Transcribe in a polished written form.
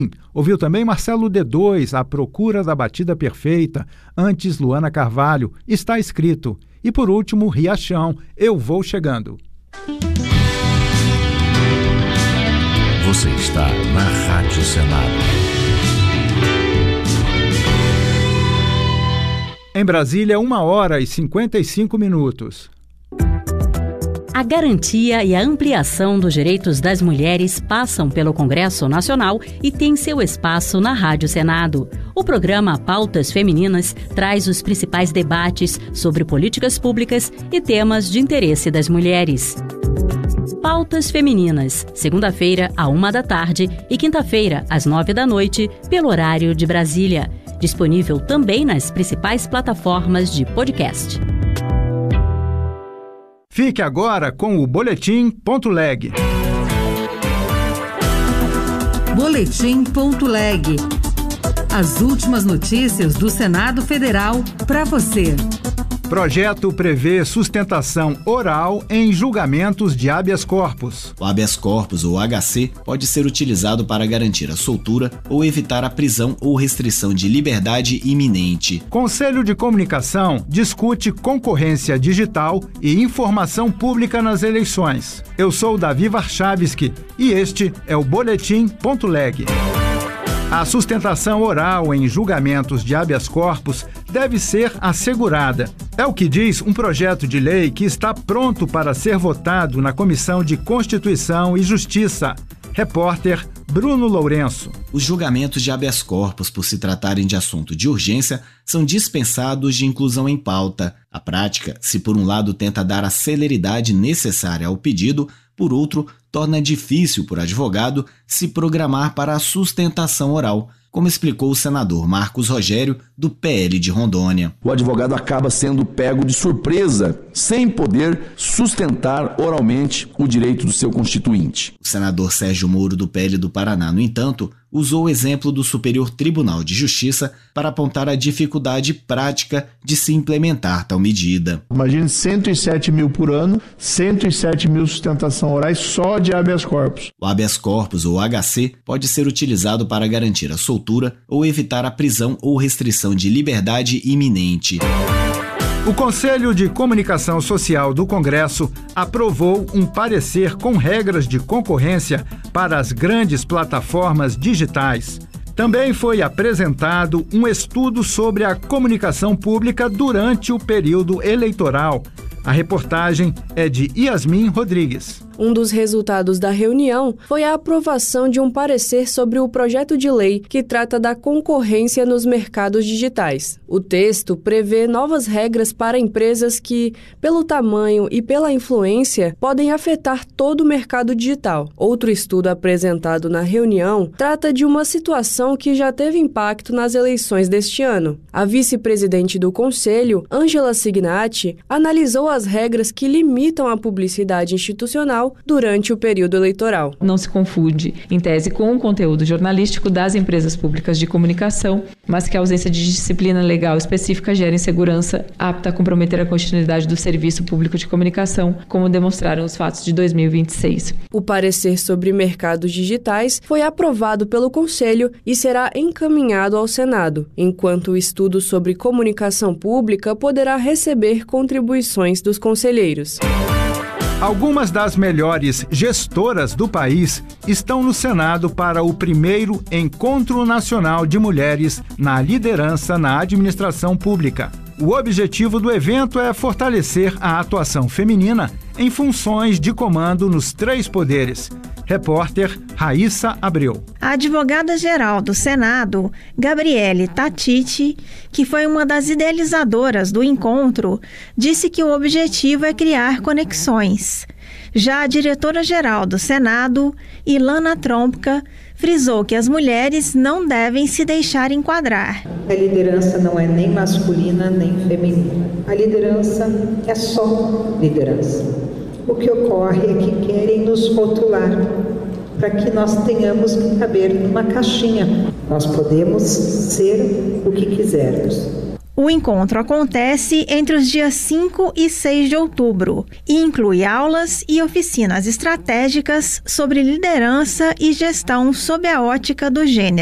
Ouviu também Marcelo D2, A Procura da Batida Perfeita, antes Luana Carvalho, Está Escrito. E por último, Riachão, Eu Vou Chegando. Você está na Rádio Senado. Em Brasília, 1h55. A garantia e a ampliação dos direitos das mulheres passam pelo Congresso Nacional e tem seu espaço na Rádio Senado. O programa Pautas Femininas traz os principais debates sobre políticas públicas e temas de interesse das mulheres. Pautas Femininas, segunda-feira, à 13h e quinta-feira, às 21h, pelo horário de Brasília. Disponível também nas principais plataformas de podcast. Fique agora com o Boletim.leg. Boletim.leg. As últimas notícias do Senado Federal para você. Projeto prevê sustentação oral em julgamentos de habeas corpus. O habeas corpus, ou HC, pode ser utilizado para garantir a soltura ou evitar a prisão ou restrição de liberdade iminente. Conselho de Comunicação discute concorrência digital e informação pública nas eleições. Eu sou Davi Warchavski e este é o Boletim.leg. A sustentação oral em julgamentos de habeas corpus deve ser assegurada. É o que diz um projeto de lei que está pronto para ser votado na Comissão de Constituição e Justiça. Repórter Bruno Lourenço. Os julgamentos de habeas corpus, por se tratarem de assunto de urgência, são dispensados de inclusão em pauta. A prática, se por um lado tenta dar a celeridade necessária ao pedido, por outro, torna difícil por advogado se programar para a sustentação oral, como explicou o senador Marcos Rogério, do PL de Rondônia. O advogado acaba sendo pego de surpresa, sem poder sustentar oralmente o direito do seu constituinte. O senador Sérgio Moro, do PL do Paraná, no entanto, usou o exemplo do Superior Tribunal de Justiça para apontar a dificuldade prática de se implementar tal medida. Imagine 107 mil por ano, 107 mil sustentação orais só de habeas corpus. O habeas corpus, ou HC, pode ser utilizado para garantir a soltura ou evitar a prisão ou restrição de liberdade iminente. O Conselho de Comunicação Social do Congresso aprovou um parecer com regras de concorrência para as grandes plataformas digitais. Também foi apresentado um estudo sobre a comunicação pública durante o período eleitoral. A reportagem é de Yasmin Rodrigues. Um dos resultados da reunião foi a aprovação de um parecer sobre o projeto de lei que trata da concorrência nos mercados digitais. O texto prevê novas regras para empresas que, pelo tamanho e pela influência, podem afetar todo o mercado digital. Outro estudo apresentado na reunião trata de uma situação que já teve impacto nas eleições deste ano. A vice-presidente do Conselho, Ângela Signatti, analisou as regras que limitam a publicidade institucional durante o período eleitoral. Não se confunde, em tese, com o conteúdo jornalístico das empresas públicas de comunicação, mas que a ausência de disciplina legal específica gera insegurança apta a comprometer a continuidade do serviço público de comunicação, como demonstraram os fatos de 2026. O parecer sobre mercados digitais foi aprovado pelo Conselho e será encaminhado ao Senado, enquanto o estudo sobre comunicação pública poderá receber contribuições dos conselheiros. Algumas das melhores gestoras do país estão no Senado para o primeiro Encontro Nacional de Mulheres na Liderança na Administração Pública. O objetivo do evento é fortalecer a atuação feminina em funções de comando nos 3 poderes. Repórter Raíssa Abreu. A advogada-geral do Senado, Gabriele Tatiti, que foi uma das idealizadoras do encontro, disse que o objetivo é criar conexões. Já a diretora-geral do Senado, Ilana Tromka, frisou que as mulheres não devem se deixar enquadrar. A liderança não é nem masculina nem feminina. A liderança é só liderança. O que ocorre é que querem nos rotular para que nós tenhamos que caber numa caixinha. Nós podemos ser o que quisermos. O encontro acontece entre os dias 5 e 6 de outubro e inclui aulas e oficinas estratégicas sobre liderança e gestão sob a ótica do gênero.